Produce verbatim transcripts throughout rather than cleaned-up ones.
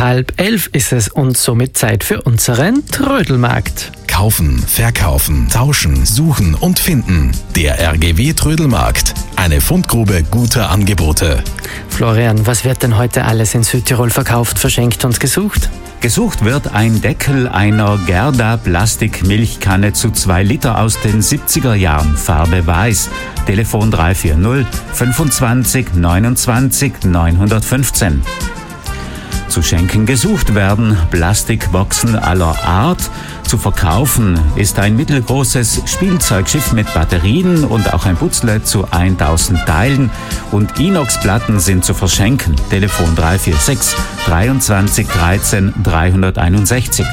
halb elf ist es und somit Zeit für unseren Trödelmarkt. Kaufen, verkaufen, tauschen, suchen und finden. Der R G W Trödelmarkt. Eine Fundgrube guter Angebote. Florian, was wird denn heute alles in Südtirol verkauft, verschenkt und gesucht? Gesucht wird ein Deckel einer Gerda Plastikmilchkanne zu zwei Liter aus den siebziger Jahren, Farbe weiß. Telefon drei vier null fünfundzwanzig neunundzwanzig neunhundertfünfzehn. Zu schenken gesucht werden Plastikboxen aller Art. Zu verkaufen ist ein mittelgroßes Spielzeugschiff mit Batterien und auch ein Putzle zu tausend Teilen. Und Inoxplatten sind zu verschenken. Telefon drei vier sechs dreiundzwanzig dreizehn dreihunderteinundsechzig.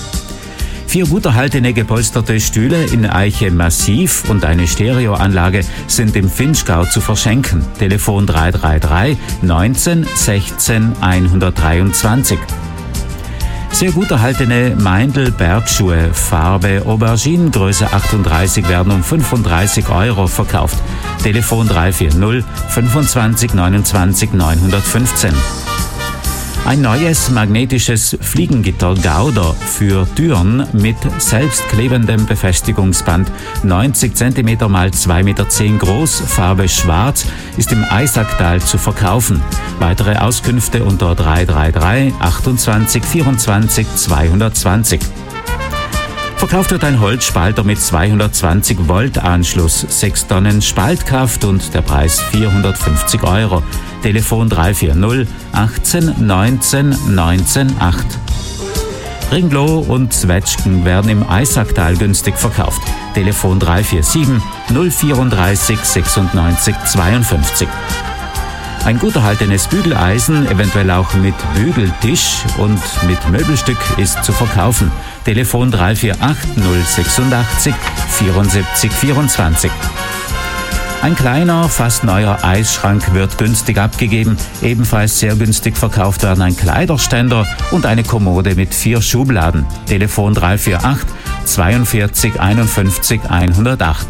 Vier gut erhaltene gepolsterte Stühle in Eiche Massiv und eine Stereoanlage sind im Vinschgau zu verschenken. Telefon drei drei drei neunzehn sechzehn hundertdreiundzwanzig. Sehr gut erhaltene Meindl-Bergschuhe, Farbe Aubergine, Größe achtunddreißig, werden um fünfunddreißig Euro verkauft. Telefon drei vier null fünfundzwanzig neunundzwanzig neunhundertfünfzehn. Ein neues magnetisches Fliegengitter Gauder für Türen mit selbstklebendem Befestigungsband, neunzig Zentimeter mal zwei Meter zehn groß, Farbe schwarz, ist im Eisacktal zu verkaufen. Weitere Auskünfte unter drei drei drei achtundzwanzig vierundzwanzig zweihundertzwanzig. Verkauft wird ein Holzspalter mit zweihundertzwanzig Volt Anschluss, sechs Tonnen Spaltkraft und der Preis vierhundertfünfzig Euro. Telefon drei vier null achtzehn neunzehn neunzehn acht. Ringloh und Zwetschgen werden im Eisacktal günstig verkauft. Telefon drei vier sieben null vierunddreißig sechsundneunzig zweiundfünfzig. Ein gut erhaltenes Bügeleisen, eventuell auch mit Bügeltisch und mit Möbelstück, ist zu verkaufen. Telefon drei vier acht null sechsundachtzig vierundsiebzig vierundzwanzig. Ein kleiner, fast neuer Eisschrank wird günstig abgegeben. Ebenfalls sehr günstig verkauft werden ein Kleiderständer und eine Kommode mit vier Schubladen. Telefon drei vier acht zweiundvierzig einundfünfzig hundertacht.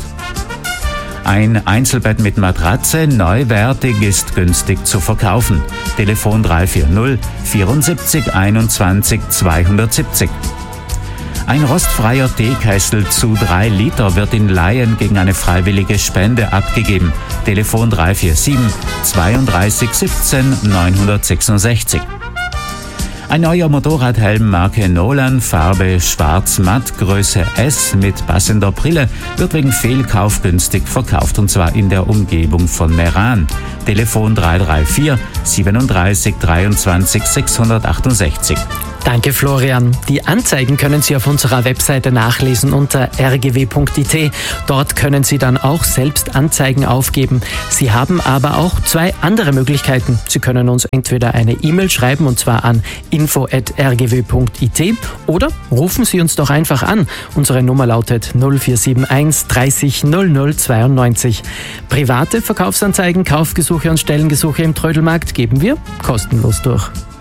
Ein Einzelbett mit Matratze, neuwertig, ist günstig zu verkaufen. Telefon drei vier null vierundsiebzig einundzwanzig zweihundertsiebzig. Ein rostfreier Teekessel zu drei Liter wird in Laien gegen eine freiwillige Spende abgegeben. Telefon drei vier sieben zweiunddreißig siebzehn neunhundertsechsundsechzig. Ein neuer Motorradhelm Marke Nolan, Farbe schwarz-matt, Größe S mit passender Brille, wird wegen Fehlkauf günstig verkauft, und zwar in der Umgebung von Meran. Telefon drei drei vier siebenunddreißig dreiundzwanzig sechshundertachtundsechzig. Danke, Florian. Die Anzeigen können Sie auf unserer Webseite nachlesen unter r g w punkt i t. Dort können Sie dann auch selbst Anzeigen aufgeben. Sie haben aber auch zwei andere Möglichkeiten. Sie können uns entweder eine E-Mail schreiben, und zwar an info at r g w punkt i t, oder rufen Sie uns doch einfach an. Unsere Nummer lautet null vier sieben eins dreißig null null zweiundneunzig. Private Verkaufsanzeigen, Kaufgesuche und Stellengesuche im Trödelmarkt geben wir kostenlos durch.